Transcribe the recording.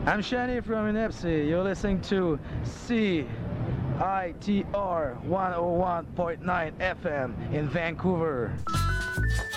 I'm Shani from Inepsi. You're listening to CITR 101.9 FM in Vancouver.